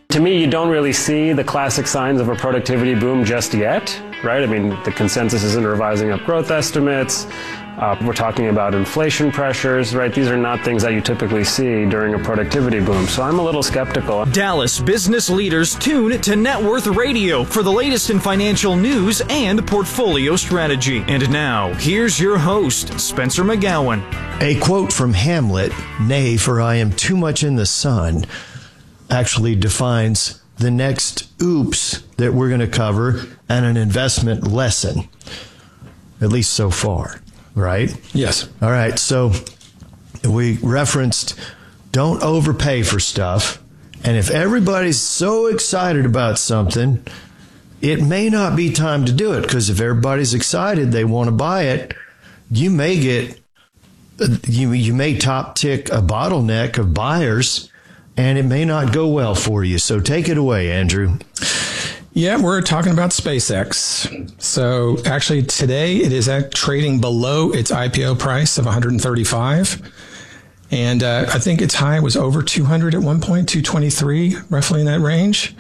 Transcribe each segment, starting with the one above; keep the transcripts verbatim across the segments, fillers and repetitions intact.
To me, you don't really see the classic signs of a productivity boom just yet, right? I mean, the consensus isn't revising up growth estimates. Uh, we're talking about inflation pressures, right? These are not things that you typically see during a productivity boom. So I'm a little skeptical. Dallas business leaders tune to Net Worth Radio for the latest in financial news and portfolio strategy. And now, here's your host, Spencer McGowan. A quote from Hamlet, "Nay, for I am too much in the sun," actually defines the next oops that we're going to cover and an investment lesson, at least so far, right? Yes. All right. So we referenced don't overpay for stuff. And if everybody's so excited about something, it may not be time to do it, because if everybody's excited, they want to buy it, you may get, you, you may top tick a bottleneck of buyers, and it may not go well for you. So take it away, Andrew. Yeah, we're talking about SpaceX. So actually today it is at trading below its I P O price of one hundred thirty-five. And uh, I think its high was over two hundred at one point, two twenty-three, roughly in that range.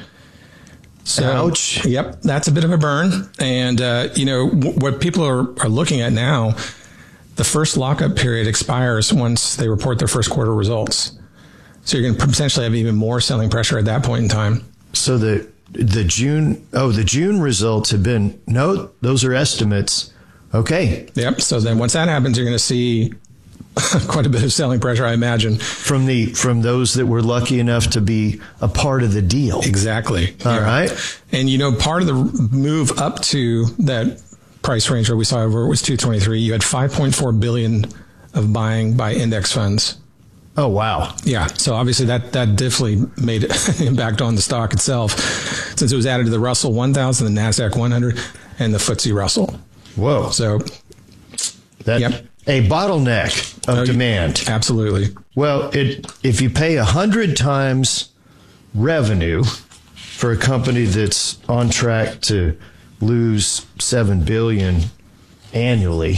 So, ouch. Yep, that's a bit of a burn. And, uh, you know, w- what people are, are looking at now, the first lockup period expires once they report their first quarter results. So you're going to potentially have even more selling pressure at that point in time. So the the June oh the June results have been no, those are estimates. Okay. Yep. So then once that happens, you're going to see quite a bit of selling pressure, I imagine, from the from those that were lucky enough to be a part of the deal. Exactly. All yeah. right. And you know, part of the move up to that price range where we saw where it was two twenty-three, you had five point four billion of buying by index funds. Oh, wow. Yeah. So obviously that, that definitely made an impact on the stock itself, since it was added to the Russell one thousand, the NASDAQ one hundred, and the F T S E Russell. Whoa. So that yep. a bottleneck of oh, demand. Absolutely. Well, it if you pay one hundred times revenue for a company that's on track to lose seven billion dollars annually,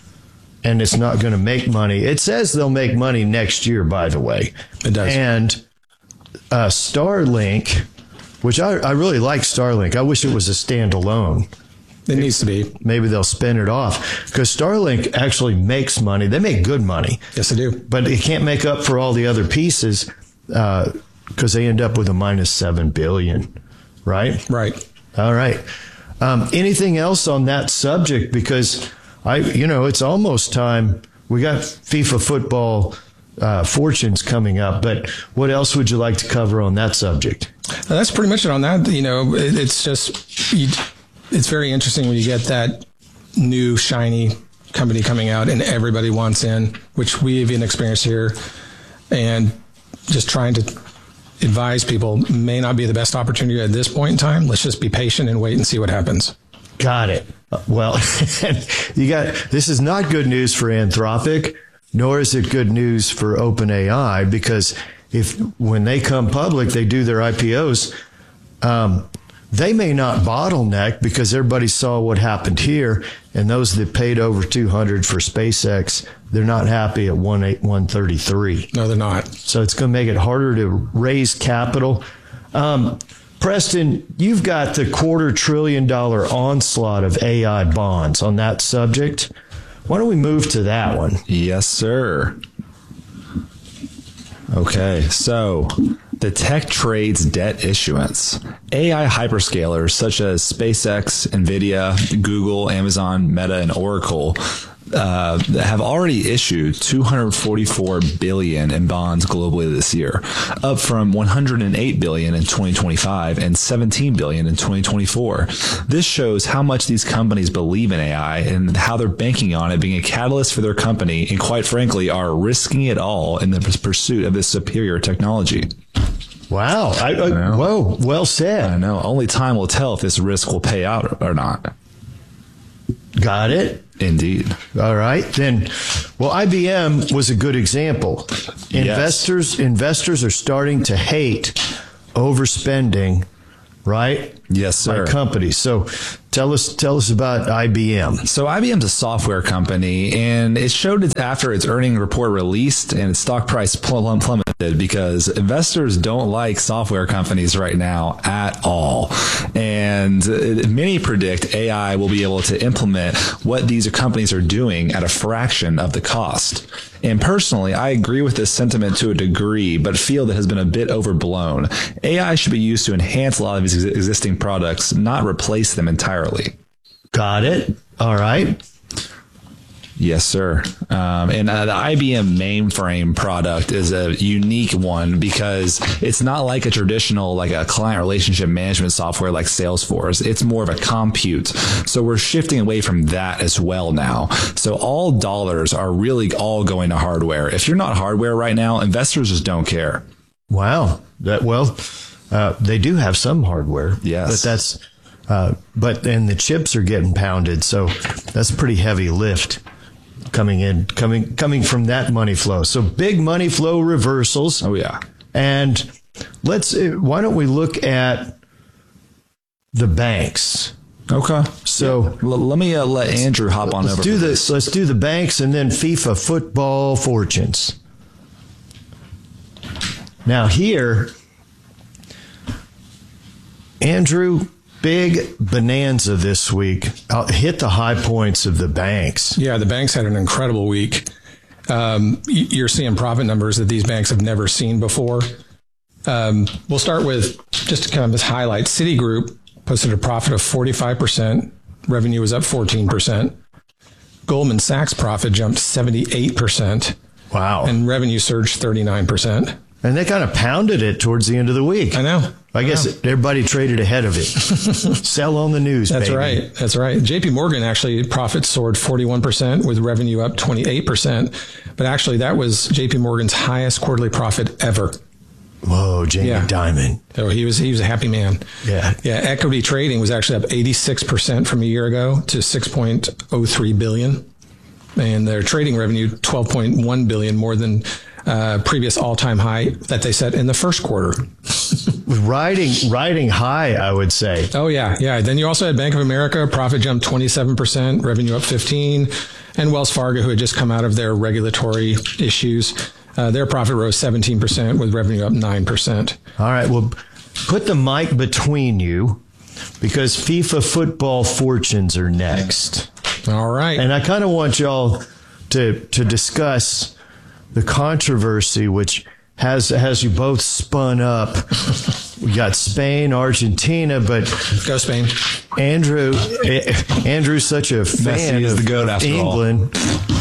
and it's not going to make money. It says they'll make money next year, by the way. It does. And uh, Starlink, which I, I really like Starlink. I wish it was a standalone. It needs to be. Maybe they'll spin it off, because Starlink actually makes money. They make good money. Yes, they do. But it can't make up for all the other pieces, because uh, they end up with a minus seven billion dollars, right? Right. All right. Um, anything else on that subject? Because I, you know, it's almost time. We got FIFA football uh, fortunes coming up, but what else would you like to cover on that subject? That's pretty much it on that. You know, it, it's just, you, it's very interesting when you get that new shiny company coming out and everybody wants in, which we've even experienced here, and just trying to advise people may not be the best opportunity at this point in time. Let's just be patient and wait and see what happens. Got it. Well, you got, this is not good news for Anthropic, nor is it good news for OpenAI, because if when they come public, they do their I P Os, um, they may not bottleneck, because everybody saw what happened here, and those that paid over two hundred for SpaceX, they're not happy at one thirty-three. No, they're not. So it's going to make it harder to raise capital. Um, Preston, you've got the quarter trillion dollar onslaught of A I bonds on that subject. Why don't we move to that one? Yes, sir. Okay, so the tech trades debt issuance. A I hyperscalers such as SpaceX, NVIDIA, Google, Amazon, Meta, and Oracle uh, have already issued two hundred forty-four billion dollars in bonds globally this year, up from one hundred eight billion dollars in twenty twenty-five and seventeen billion dollars in twenty twenty-four. This shows how much these companies believe in A I and how they're banking on it being a catalyst for their company, and quite frankly are risking it all in the pursuit of this superior technology. Wow. I, I, I whoa. Well said. I know. Only time will tell if this risk will pay out or not. Got it. Indeed. All right. Then, well, I B M was a good example. Investors, yes. investors are starting to hate overspending, right? Yes, sir. By companies. So Tell us, tell us about I B M. So I B M's a software company, and it showed it after its earnings report released, and its stock price plum- plummeted because investors don't like software companies right now at all. And many predict A I will be able to implement what these companies are doing at a fraction of the cost. And personally, I agree with this sentiment to a degree, but feel that has been a bit overblown. A I should be used to enhance a lot of these existing products, not replace them entirely. Got it. All right. Yes, sir. Um, and uh, the I B M mainframe product is a unique one because it's not like a traditional, like a client relationship management software like Salesforce. It's more of a compute. So we're shifting away from that as well now. So all dollars are really all going to hardware. If you're not hardware right now, investors just don't care. Wow. That well, uh, they do have some hardware. Yes. But that's, uh, but and the chips are getting pounded. So that's a pretty heavy lift. Coming in, coming, coming from that money flow. So big money flow reversals. Oh yeah. And let's, why don't we look at the banks? Okay. So yeah. L- let me uh, let Andrew hop on let's over. Do this. Let's do the banks and then FIFA football fortunes. Now here, Andrew, big bonanza this week. I'll hit the high points of the banks. Yeah, the banks had an incredible week. Um, you're seeing profit numbers that these banks have never seen before. Um, we'll start with just kind of this highlight. Citigroup posted a profit of forty-five percent. Revenue was up fourteen percent. Goldman Sachs profit jumped seventy-eight percent. Wow. And revenue surged thirty-nine percent. And they kind of pounded it towards the end of the week. I know. I, I guess know. everybody traded ahead of it. Sell on the news, That's baby. right. That's right. J P Morgan actually profits soared forty-one percent with revenue up twenty-eight percent. But actually that was J P Morgan's highest quarterly profit ever. Whoa, Jamie Yeah. Dimon. So he was he was a happy man. Yeah. Yeah. Equity trading was actually up eighty-six percent from a year ago to six point oh three billion. And their trading revenue, twelve point one billion, more than uh, previous all-time high that they set in the first quarter. Riding, riding high, I would say. Oh, yeah. Yeah. Then you also had Bank of America, profit jumped twenty-seven percent, revenue up fifteen, and Wells Fargo, who had just come out of their regulatory issues. Uh, their profit rose seventeen percent with revenue up nine percent. All right. Well, put the mic between you because FIFA football fortunes are next. All right. And I kind of want y'all to to discuss the controversy which has has you both spun up. We got Spain, Argentina, but Go Spain. Andrew eh, Andrew's such a fan Messi is of, the goat of after all. England.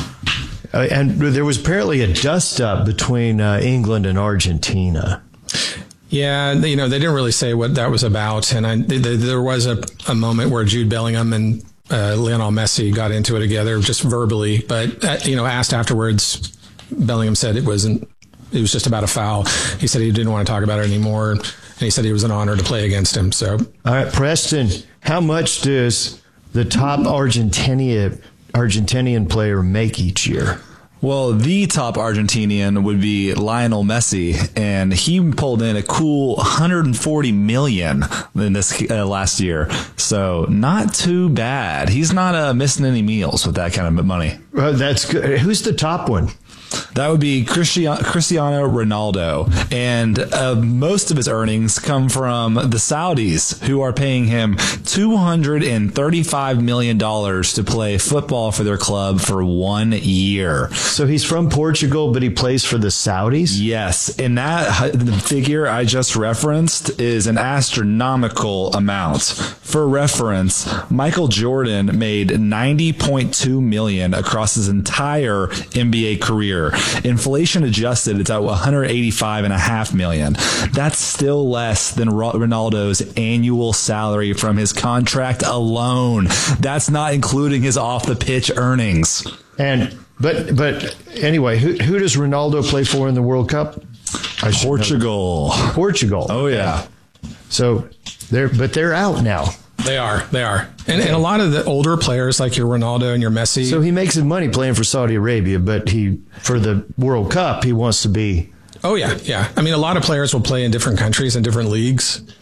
Uh, and there was apparently a dust up between uh, England and Argentina. Yeah, you know, they didn't really say what that was about. And I, th- th- there was a, a moment where Jude Bellingham and uh, Lionel Messi got into it together just verbally. But, uh, you know, asked afterwards, Bellingham said it wasn't, it was just about a foul. He said he didn't want to talk about it anymore. And he said it was an honor to play against him. So, All right, Preston, how much does the top Argentina, Argentinian player make each year? Well, the top Argentinian would be Lionel Messi, and he pulled in a cool one hundred forty million in this uh, last year. So not too bad. He's not uh, missing any meals with that kind of money. Uh, that's good. Who's the top one? That would be Cristiano, Cristiano Ronaldo. And uh, most of his earnings come from the Saudis, who are paying him two hundred thirty-five million dollars to play football for their club for one year. So he's from Portugal, but he plays for the Saudis? Yes. And that the figure I just referenced is an astronomical amount. For reference, Michael Jordan made ninety point two million dollars across his entire N B A career. Inflation adjusted, it's at one hundred eighty-five and a half million. That's still less than Ronaldo's annual salary from his contract alone. That's not including his off the pitch earnings. And but but anyway, who who does Ronaldo play for in the World Cup? I should know. Portugal. Portugal. Oh yeah. So they're but they're out now. they are. They are. And, and a lot of the older players like your Ronaldo and your Messi. So he makes his money playing for Saudi Arabia, but he for the World Cup he wants to be. Oh, yeah. Yeah. I mean, a lot of players will play in different countries and different leagues.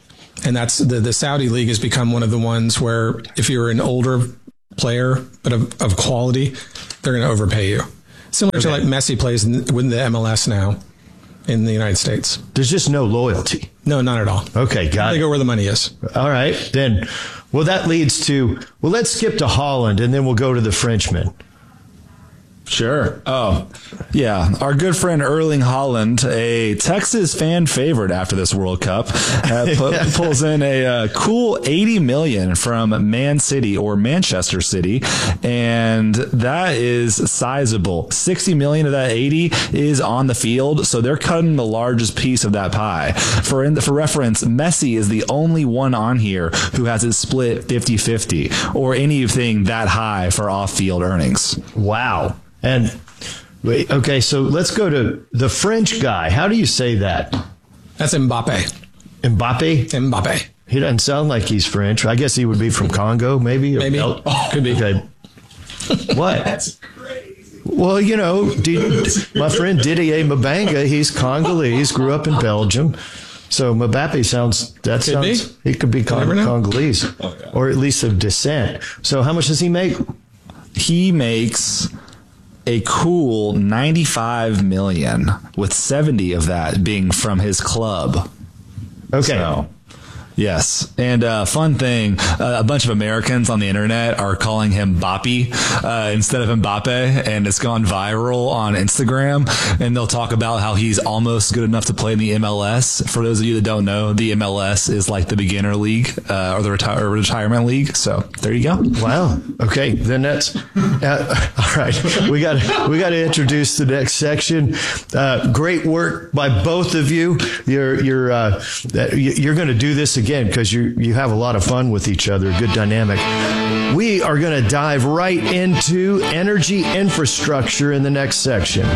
And that's the, the Saudi league has become one of the ones where if you're an older player, but of, of quality, they're going to overpay you. Similar okay. to like Messi plays in, with the M L S now in the United States. There's just no loyalty. No, not at all. Okay, got they it. They go where the money is. All right, then. Well, that leads to, well, let's skip to Holland, and then we'll go to the Frenchman. Sure. Oh, yeah. Our good friend Erling Haaland, a Texas fan favorite after this World Cup, uh, pu- pulls in a uh, cool eighty million dollars from Man City or Manchester City, and that is sizable. sixty million dollars of that eighty is on the field, so they're cutting the largest piece of that pie. For in, for reference, Messi is the only one on here who has it split fifty-fifty or anything that high for off-field earnings. Wow. And wait, okay, so let's go to the French guy. How do you say that? That's Mbappe. Mbappe? Mbappe. He doesn't sound like he's French. I guess he would be from Congo, maybe. Maybe. Oh, oh, could be. Okay. What? That's crazy. Well, you know, D- my friend Didier Mabanga, he's Congolese, grew up in Belgium. So Mbappe sounds, that could sounds, be. he could be Cong- Congolese, oh, yeah. or at least of descent. So how much does he make? He makes a cool ninety-five million dollars, with seventy of that being from his club. Okay. So, yes. And uh, fun thing, uh, a bunch of Americans on the internet are calling him Boppy uh, instead of Mbappe, and it's gone viral on Instagram. And they'll talk about how he's almost good enough to play in the M L S. For those of you that don't know, the M L S is like the beginner league uh, or the reti- or retirement league. So there you go. Wow. Okay. Then that's uh, all right. We got we got to introduce the next section. Uh, great work by both of you. You're you're uh, you're going to do this again. Again, because you you have a lot of fun with each other, good dynamic. We are going to dive right into energy infrastructure in the next section.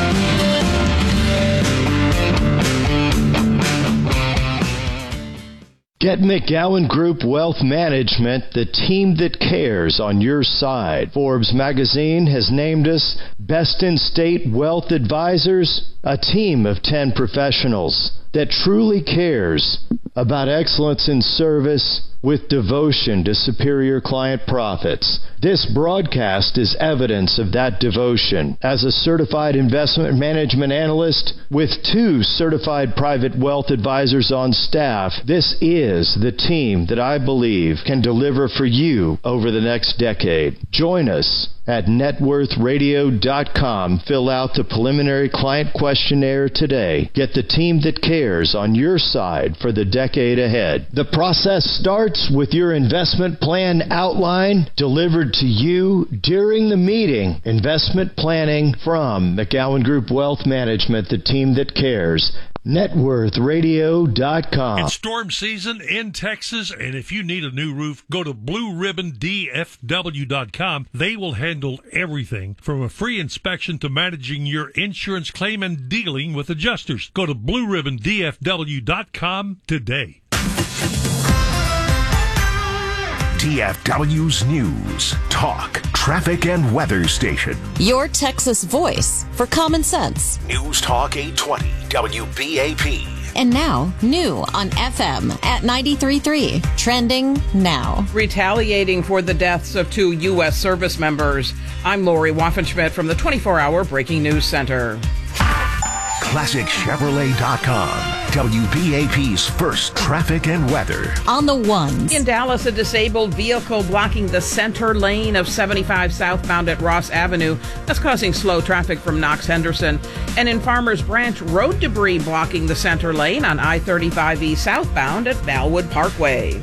Get McGowan Group Wealth Management, the team that cares, on your side. Forbes magazine has named us Best in State Wealth Advisors, a team of ten professionals that truly cares about excellence in service with devotion to superior client profits. This broadcast is evidence of that devotion. As a certified investment management analyst with two certified private wealth advisors on staff, this is the team that I believe can deliver for you over the next decade. Join us at net worth radio dot com. Fill out the preliminary client questionnaire today. Get the team that cares on your side for the decade ahead. The process starts with your investment plan outline delivered to you during the meeting. Investment planning from McGowan Group Wealth Management, the team that cares. net worth radio dot com. It's storm season in Texas, and if you need a new roof, go to blue ribbon d f w dot com. They will handle everything from a free inspection to managing your insurance claim and dealing with adjusters. Go to blue ribbon d f w dot com today. D F W's News, Talk, Traffic, and Weather Station. Your Texas voice for common sense. News Talk eight twenty W B A P. And now, new on F M at ninety-three point three. Trending now. Retaliating for the deaths of two U S service members. I'm Lori Waffenschmidt from the twenty-four hour Breaking News Center. Classic Chevrolet dot com. W B A P's first traffic and weather. On the ones. In Dallas, a disabled vehicle blocking the center lane of seventy-five southbound at Ross Avenue. That's causing slow traffic from Knox Henderson. And in Farmers Branch, road debris blocking the center lane on I thirty-five E southbound at Valwood Parkway.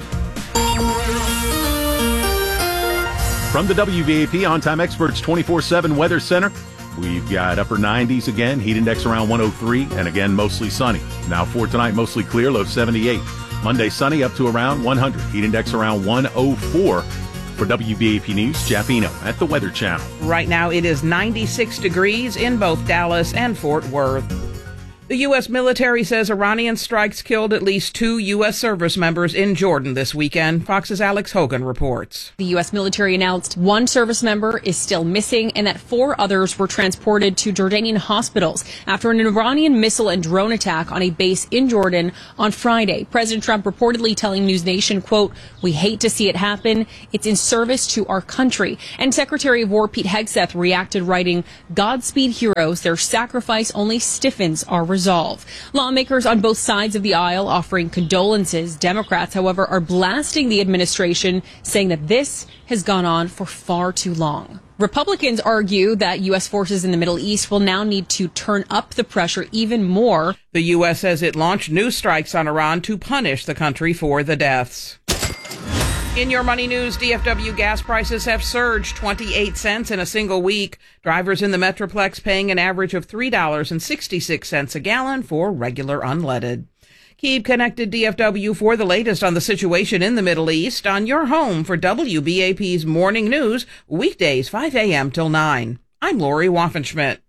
From the W B A P On-Time Experts twenty-four seven Weather Center, we've got upper nineties again, heat index around one oh three, and again, mostly sunny. Now for tonight, mostly clear, low seventy-eight. Monday, sunny, up to around one hundred, heat index around one oh four. For W B A P News, Jeff Eno at the Weather Channel. Right now, it is ninety-six degrees in both Dallas and Fort Worth. The U S military says Iranian strikes killed at least two U S service members in Jordan this weekend. Fox's Alex Hogan reports. The U S military announced one service member is still missing and that four others were transported to Jordanian hospitals after an Iranian missile and drone attack on a base in Jordan on Friday. President Trump reportedly telling News Nation, quote, "We hate to see it happen. It's in service to our country." And Secretary of War Pete Hegseth reacted, writing, "Godspeed heroes. Their sacrifice only stiffens our resolve." Resolve. Lawmakers on both sides of the aisle offering condolences. Democrats, however, are blasting the administration, saying that this has gone on for far too long. Republicans argue that U S forces in the Middle East will now need to turn up the pressure even more. The U S says it launched new strikes on Iran to punish the country for the deaths. In your money news, D F W gas prices have surged twenty-eight cents in a single week. Drivers in the Metroplex paying an average of three dollars and sixty-six cents a gallon for regular unleaded. Keep connected, D F W, for the latest on the situation in the Middle East on your home for W B A P's Morning News, weekdays five a.m. till nine. I'm Lori Waffenschmidt.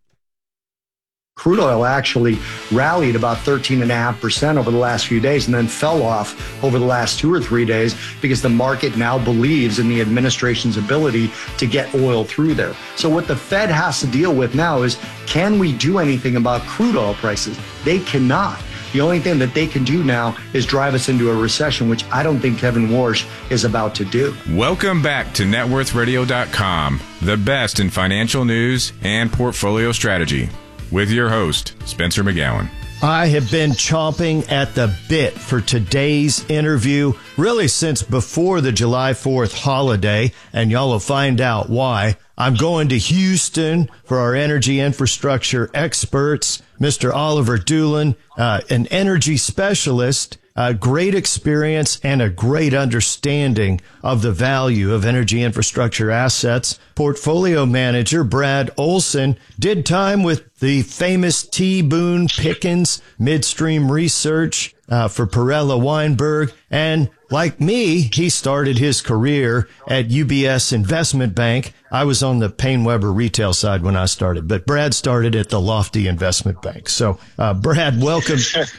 Crude oil actually rallied about thirteen point five percent over the last few days and then fell off over the last two or three days because the market now believes in the administration's ability to get oil through there. So what the Fed has to deal with now is, can we do anything about crude oil prices? They cannot. The only thing that they can do now is drive us into a recession, which I don't think Kevin Warsh is about to do. Welcome back to net worth radio dot com, the best in financial news and portfolio strategy, with your host, Spencer McGowan. I have been chomping at the bit for today's interview, really since before the July fourth holiday, and y'all will find out why. I'm going to Houston for our energy infrastructure experts, Mister Oliver Doolan, uh, an energy specialist, uh, great experience and a great understanding of the value of energy infrastructure assets. Portfolio manager Brad Olson did time with the famous T. Boone Pickens Midstream Research uh, for Perella Weinberg. And like me, he started his career at U B S Investment Bank. I was on the Payne Weber retail side when I started, but Brad started at the Lofty Investment Bank. So, uh, Brad, welcome,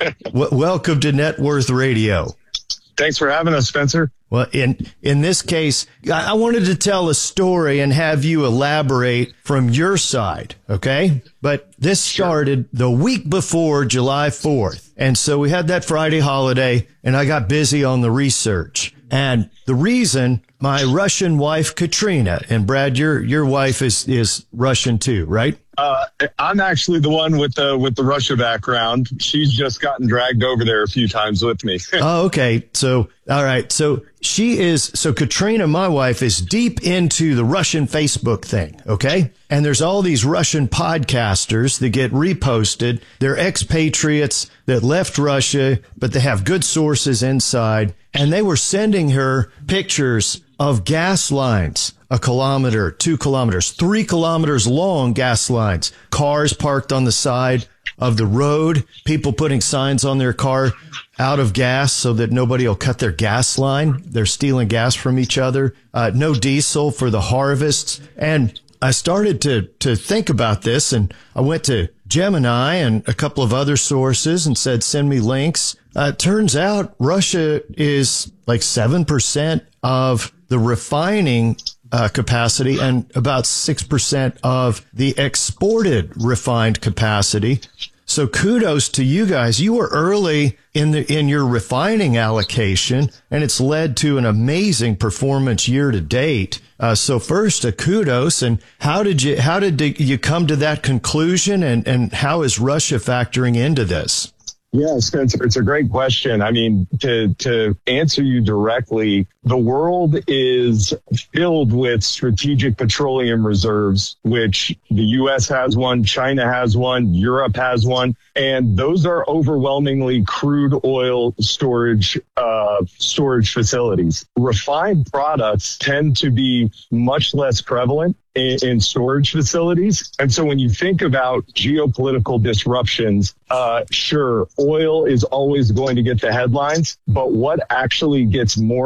w- welcome to Net Worth Radio. Thanks for having us, Spencer. Well, in, in this case, I wanted to tell a story and have you elaborate from your side, okay? But this started the week before July fourth. And so we had that Friday holiday and I got busy on the research. And the reason, my Russian wife, Katrina, and Brad, your, your wife is, is Russian too, right? Uh, I'm actually the one with the, with the Russia background. She's just gotten dragged over there a few times with me. Oh, okay. So, all right. So she is, so Katrina, my wife, is deep into the Russian Facebook thing. Okay. And there's all these Russian podcasters that get reposted. They're expatriates that left Russia, but they have good sources inside. And they were sending her pictures of gas lines, a kilometer, two kilometers, three kilometers long gas lines, cars parked on the side of the road, people putting signs on their car out of gas so that nobody will cut their gas line. They're stealing gas from each other. Uh, no diesel for the harvests. And I started to, to think about this, and I went to Gemini and a couple of other sources and said, send me links. Uh, it turns out Russia is like seven percent of the refining uh, capacity and about six percent of the exported refined capacity. So kudos to you guys. You were early in the, in your refining allocation, and it's led to an amazing performance year to date. Uh, so first, a kudos. And how did you, how did you come to that conclusion? And, and how is Russia factoring into this? Yeah, Spencer, it's a great question. I mean, to, to answer you directly, the world is filled with strategic petroleum reserves, which the U S has one, China has one, Europe has one, and those are overwhelmingly crude oil storage, uh, storage facilities. Refined products tend to be much less prevalent in, in storage facilities. And so when you think about geopolitical disruptions, uh, sure, oil is always going to get the headlines, but what actually gets more impactful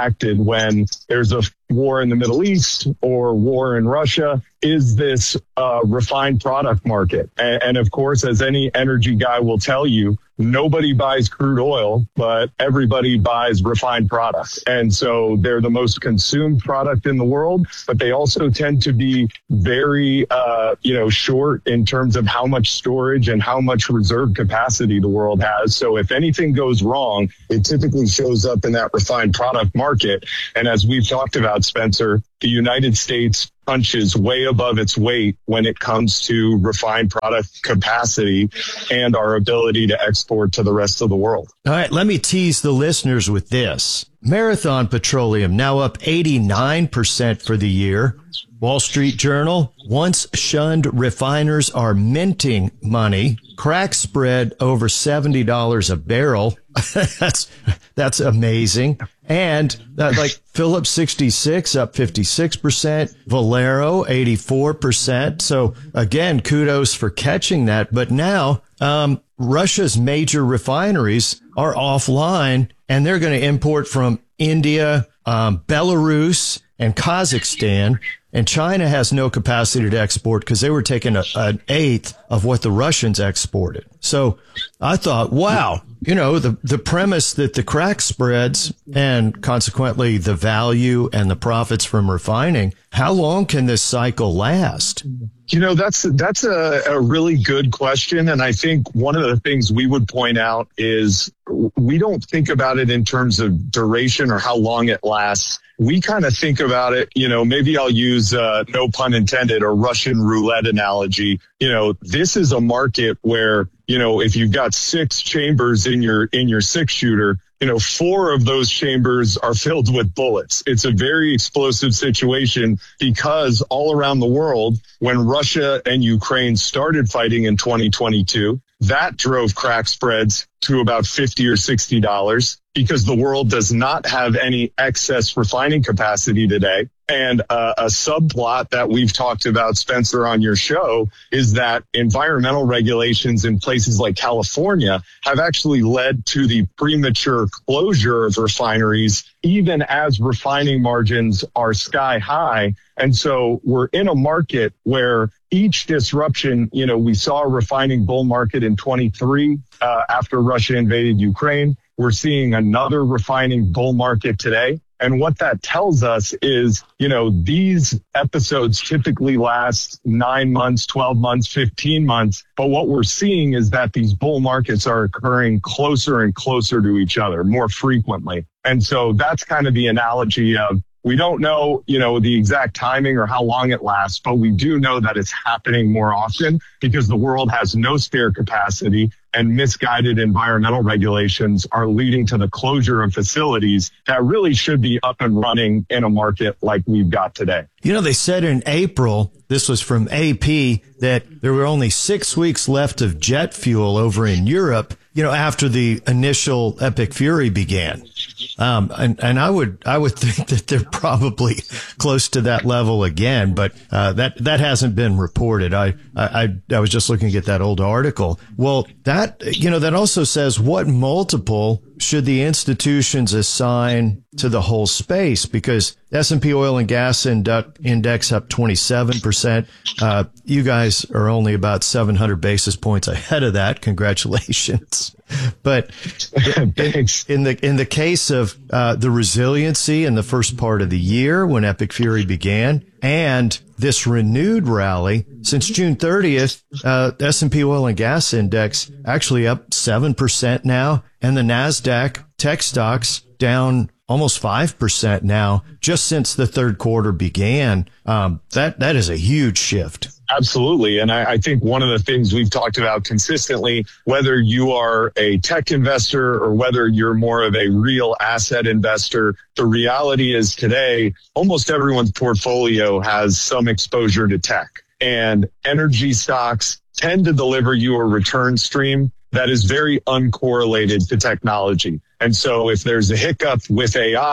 impacted when there's a war in the Middle East or war in Russia is this uh, refined product market. And, and of course, as any energy guy will tell you, nobody buys crude oil, but everybody buys refined products. And so they're the most consumed product in the world, but they also tend to be very, uh, you know, short in terms of how much storage and how much reserve capacity the world has. So if anything goes wrong, it typically shows up in that refined product market. And as we've talked about, Spencer, the United States punches way above its weight when it comes to refined product capacity and our ability to export to the rest of the world. All right, let me tease the listeners with this. Marathon Petroleum now up eighty-nine percent for the year. Wall Street Journal, once shunned refiners are minting money. Crack spread over seventy dollars a barrel. that's that's amazing. And that, like Phillips sixty-six up fifty-six percent, Valero eighty-four percent. So again, kudos for catching that. But now um, Russia's major refineries are offline, and they're going to import from India, um, Belarus, and Kazakhstan. And China has no capacity to export because they were taking a, an eighth of what the Russians exported. So I thought, wow, you know, the, the premise that the crack spreads and consequently the value and the profits from refining, how long can this cycle last? You know, that's that's a, a really good question. And I think one of the things we would point out is we don't think about it in terms of duration or how long it lasts. We kind of think about it, you know, maybe I'll use, uh, no pun intended, a Russian roulette analogy. You know, this is a market where, you know, if you've got six chambers in your, in your six shooter, you know, four of those chambers are filled with bullets. It's a very explosive situation because all around the world, when Russia and Ukraine started fighting in twenty twenty-two, that drove crack spreads to about fifty or sixty dollars because the world does not have any excess refining capacity today. And uh, a subplot that we've talked about, Spencer, on your show is that environmental regulations in places like California have actually led to the premature closure of refineries, even as refining margins are sky high. And so we're in a market where each disruption, you know, we saw a refining bull market in twenty-three uh, after Russia invaded Ukraine. We're seeing another refining bull market today. And what that tells us is, you know, these episodes typically last nine months, twelve months, fifteen months. But what we're seeing is that these bull markets are occurring closer and closer to each other more frequently. And so that's kind of the analogy of, we don't know, you know, the exact timing or how long it lasts, but we do know that it's happening more often because the world has no spare capacity and misguided environmental regulations are leading to the closure of facilities that really should be up and running in a market like we've got today. You know, they said in April, this was from A P, that there were only six weeks left of jet fuel over in Europe, you know, after the initial Epic Fury began. Um, and, and I would, I would think that they're probably close to that level again, but, uh, that, that hasn't been reported. I, I, I was just looking at that old article. Well, that, you know, that also says what multiple should the institutions assign to the whole space? Because S and P Oil and Gas Index up twenty-seven percent. Uh, you guys are only about seven hundred basis points ahead of that. Congratulations. But in, in the in the case of uh, the resiliency in the first part of the year when Epic Fury began, and this renewed rally since June thirtieth, uh, S and P Oil and Gas Index actually up seven percent now, and the NASDAQ tech stocks down almost five percent now, just since the third quarter began. Um, that that is a huge shift. Absolutely. And I, I think one of the things we've talked about consistently, whether you are a tech investor or whether you're more of a real asset investor, the reality is today, almost everyone's portfolio has some exposure to tech, and energy stocks tend to deliver you a return stream that is very uncorrelated to technology. And so if there's a hiccup with A I,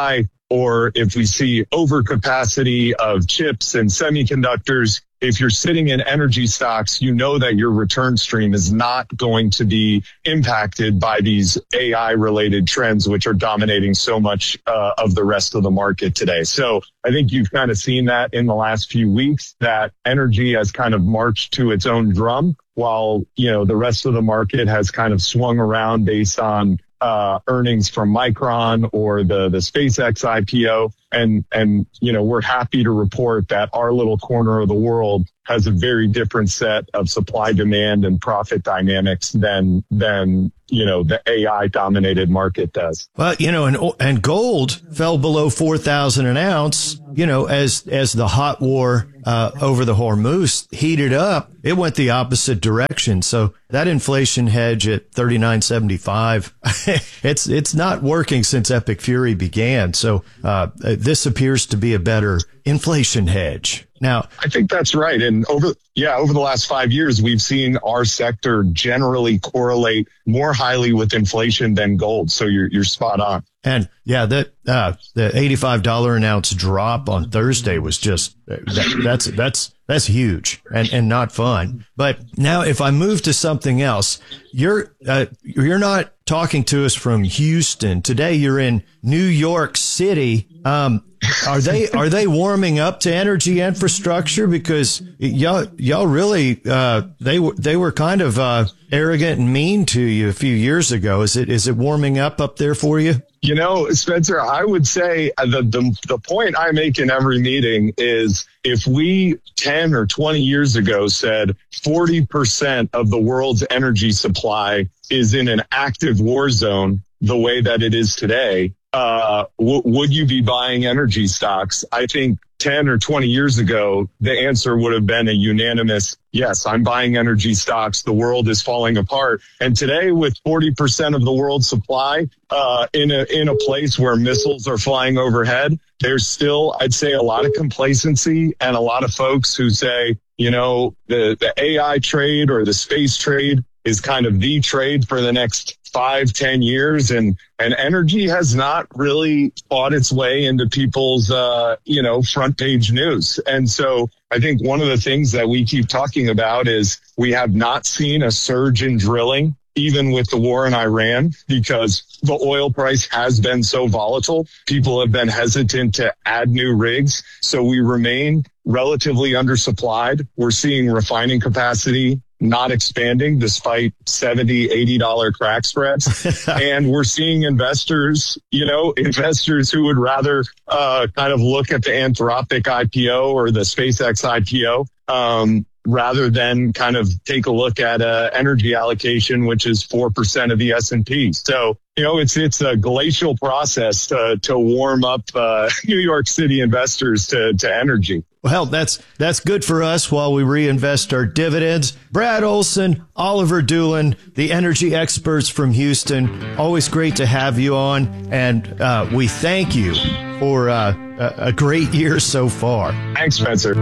or if we see overcapacity of chips and semiconductors, if you're sitting in energy stocks, you know that your return stream is not going to be impacted by these A I-related trends, which are dominating so much uh, of the rest of the market today. So I think you've kind of seen that in the last few weeks, that energy has kind of marched to its own drum, while, you know, the rest of the market has kind of swung around based on Uh, earnings from Micron or the, the SpaceX I P O. And, and, you know, we're happy to report that our little corner of the world has a very different set of supply, demand, and profit dynamics than, than, you know, the A I dominated market does. Well, you know, and, and gold fell below four thousand an ounce, you know, as, as the hot war, uh, over the Hormuz heated up, it went the opposite direction. So that inflation hedge at thirty-nine seventy-five, it's, it's not working since Epic Fury began. So, uh, this appears to be a better inflation hedge. Now, I think that's right. And over, yeah, over the last five years, we've seen our sector generally correlate more highly with inflation than gold. So you're, you're spot on. And yeah, that, uh, the eighty-five dollars an ounce drop on Thursday was just, that, that's, that's, that's huge and, and not fun. But now if I move to something else, you're, uh, you're not talking to us from Houston. Today you're in New York City. Um, are they, are they warming up to energy infrastructure? Because y'all, y'all really, uh, they were, they were kind of, uh, arrogant and mean to you a few years ago. Is it, is it warming up up there for you? You know, Spencer, I would say the, the, the point I make in every meeting is if we ten or twenty years ago said forty percent of the world's energy supply is in an active war zone the way that it is today, uh, w- would you be buying energy stocks? I think ten or twenty years ago, the answer would have been a unanimous, yes, I'm buying energy stocks. The world is falling apart. And today, with forty percent of the world's supply uh, in a in a place where missiles are flying overhead, there's still, I'd say, a lot of complacency and a lot of folks who say, you know, the, the A I trade or the space trade is kind of the trade for the next five, ten years. And, and energy has not really fought its way into people's, uh, you know, front page news. And so I think one of the things that we keep talking about is we have not seen a surge in drilling, even with the war in Iran, because the oil price has been so volatile. People have been hesitant to add new rigs. So we remain relatively undersupplied. We're seeing refining capacity not expanding despite seventy, eighty dollars crack spreads. And we're seeing investors, you know, investors who would rather uh kind of look at the Anthropic I P O or the SpaceX I P O, um, rather than kind of take a look at uh energy allocation, which is four percent of the S and P. So, you know, it's it's a glacial process to to warm up uh New York City investors to to energy. Well, that's that's good for us while we reinvest our dividends. Brad Olson, Oliver Doolin, the energy experts from Houston. Always great to have you on, and uh, we thank you for uh, a, a great year so far. Thanks, Spencer.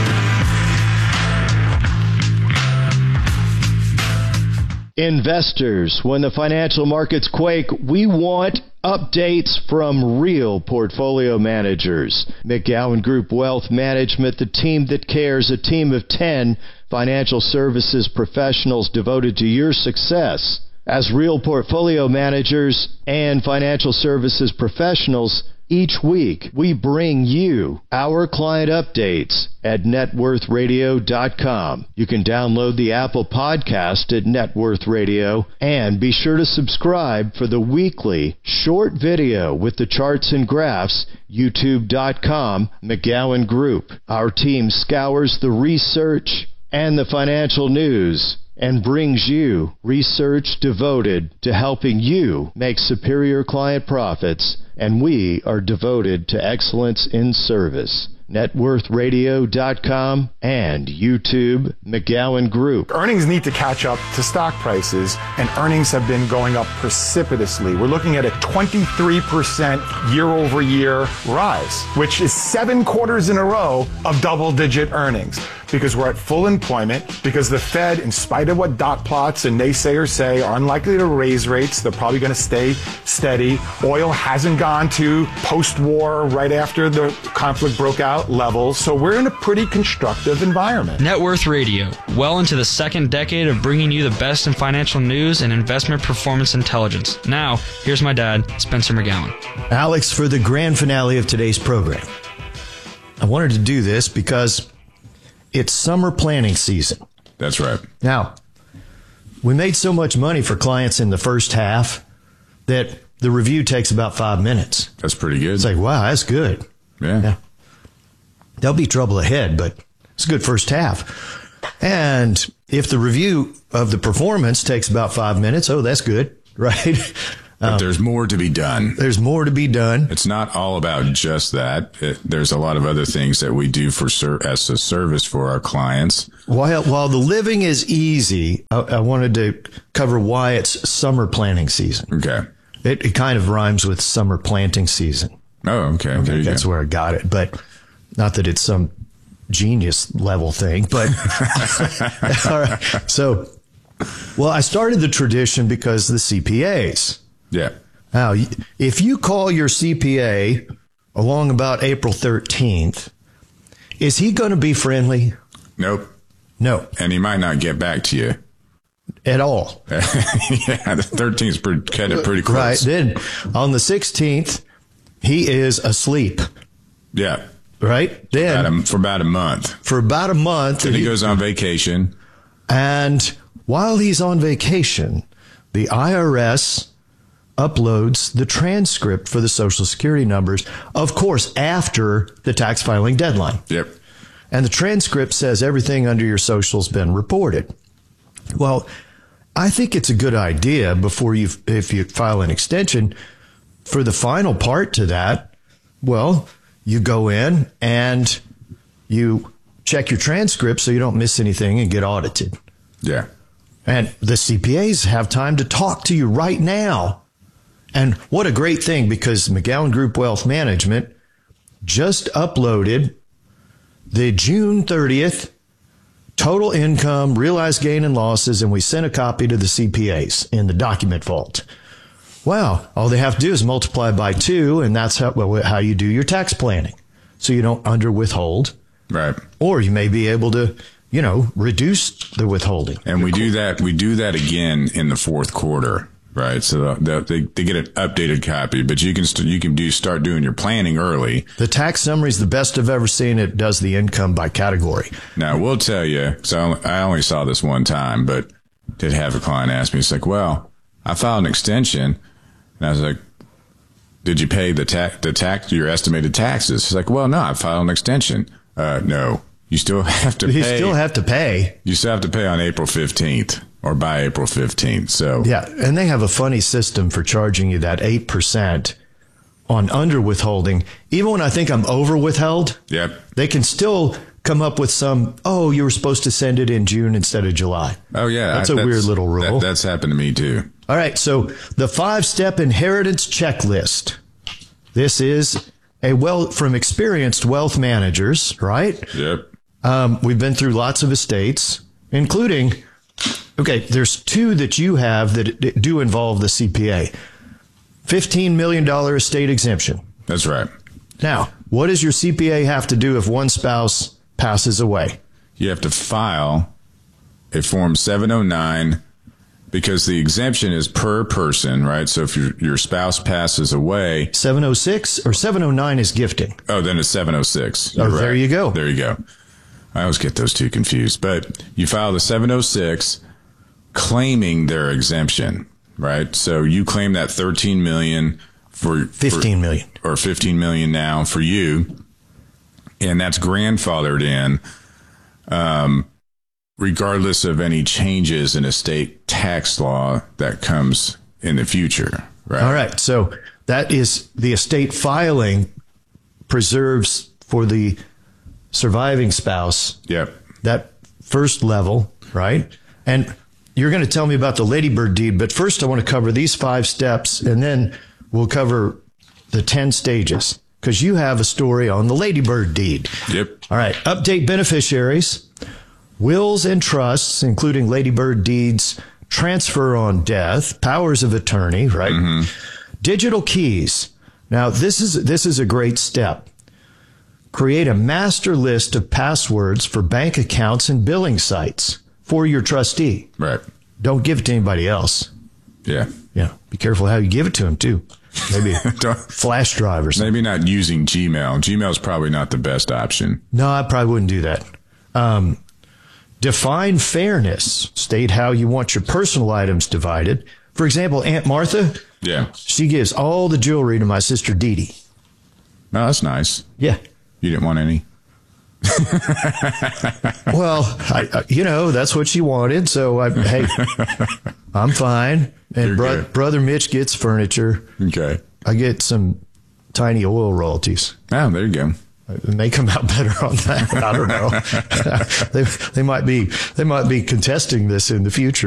Investors, when the financial markets quake, we want updates from real portfolio managers. McGowan Group Wealth Management, the team that cares, a team of ten financial services professionals devoted to your success. As real portfolio managers and financial services professionals, each week we bring you our client updates at net worth radio dot com. You can download the Apple podcast at Net Worth Radio, and be sure to subscribe for the weekly short video with the charts and graphs, youtube dot com, McGowan Group. Our team scours the research and the financial news and brings you research devoted to helping you make superior client profits, and we are devoted to excellence in service. net worth radio dot com, and YouTube McGowan Group. Earnings need to catch up to stock prices, and earnings have been going up precipitously. We're looking at a twenty-three percent year-over-year rise, which is seven quarters in a row of double-digit earnings. Because we're at full employment, because the Fed, in spite of what dot plots and naysayers say, are unlikely to raise rates. They're probably going to stay steady. Oil hasn't gone to post-war, right after the conflict broke out levels. So we're in a pretty constructive environment. Net Worth Radio, well into the second decade of bringing you the best in financial news and investment performance intelligence. Now, here's my dad, Spencer McGowan. Alex, for the grand finale of today's program, I wanted to do this because it's summer planning season. That's right. Now, we made so much money for clients in the first half that the review takes about five minutes. That's pretty good. It's like, wow, that's good. Yeah. yeah. There'll be trouble ahead, but it's a good first half. And if the review of the performance takes about five minutes, oh, that's good, right? But um, there's more to be done. There's more to be done. It's not all about just that. It, there's a lot of other things that we do for ser- as a service for our clients. While while the living is easy, I, I wanted to cover why it's summer planning season. Okay. It, it kind of rhymes with summer planting season. Oh, okay. okay there that's go. where I got it. But not that it's some genius level thing, but all right. So, well, I started the tradition because the C P As. Yeah. Now, if you call your C P A along about April thirteenth, is he going to be friendly? Nope. No. And he might not get back to you. At all. Yeah, the thirteenth is pretty, kind of pretty close. Right. Then on the sixteenth, he is asleep. Yeah. Right? Then about a, for about a month. For about a month. Then he, he goes on vacation. And while he's on vacation, the I R S uploads the transcript for the Social Security numbers, of course, after the tax filing deadline. Yep. And the transcript says everything under your social's been reported. Well, I think it's a good idea before you, if you file an extension, for the final part to that, well, you go in and you check your transcript so you don't miss anything and get audited. Yeah. And the C P As have time to talk to you right now. And what a great thing, because McGowan Group Wealth Management just uploaded the June thirtieth total income, realized gain and losses, and we sent a copy to the C P As in the document vault. Wow. All they have to do is multiply by two, and that's how, well, how you do your tax planning. So you don't under withhold. Right. Or you may be able to, you know, reduce the withholding. And we do that. We do that again in the fourth quarter. Right. So the, they, they get an updated copy, but you can, st- you can do, start doing your planning early. The tax summary is the best I've ever seen. It does the income by category. Now, we'll tell you, so I only saw this one time, but did have a client ask me, it's like, well, I filed an extension, and I was like, did you pay the tax, the tax, your estimated taxes? It's like, well, no, I filed an extension. Uh, no, you still have to pay. You still have to pay. You still have to pay on April fifteenth. Or by April fifteenth. So yeah, and they have a funny system for charging you that eight percent on under withholding. Even when I think I'm over withheld, yep, they can still come up with some, oh, you were supposed to send it in June instead of July. Oh, yeah. That's a that's, weird little rule. That, that's happened to me, too. All right, so the five-step inheritance checklist. This is a well from experienced wealth managers, right? Yep. Um, we've been through lots of estates, including... Okay, there's two that you have that do involve the C P A. fifteen million dollars estate exemption. That's right. Now, what does your C P A have to do if one spouse passes away? You have to file a Form seven oh nine because the exemption is per person, right? So if your your spouse passes away... seven oh six or seven oh nine is gifting. Oh, then it's seven oh six. Oh, You're there right. you go. There you go. I always get those two confused. But you file the seven oh six claiming their exemption, right? So you claim that thirteen million for fifteen for, million or fifteen million now for you, and that's grandfathered in, um, regardless of any changes in estate tax law that comes in the future, right? All right. So that is the estate filing preserves for the surviving spouse. Yep. That first level, right? And you're going to tell me about the Ladybird deed, but first I want to cover these five steps, and then we'll cover the ten stages, because you have a story on the Ladybird deed. Yep. All right. Update beneficiaries, wills and trusts, including Ladybird deeds, transfer on death, powers of attorney, right? Mm-hmm. Digital keys. Now, this is this is a great step. Create a master list of passwords for bank accounts and billing sites for your trustee. Right. Don't give it to anybody else. Yeah. Yeah. Be careful how you give it to them, too. Maybe a flash drive or something. Maybe not using Gmail. Gmail's probably not the best option. No, I probably wouldn't do that. Um, define fairness. State how you want your personal items divided. For example, Aunt Martha, yeah, she gives all the jewelry to my sister Dee Dee. No, that's nice. Yeah. You didn't want any? Well, I, I, you know, that's what she wanted. So, I, hey, I'm fine. And bro- brother Mitch gets furniture. Okay. I get some tiny oil royalties. Oh, there you go. It may come out better on that. I don't know. they, they might be they might be contesting this in the future.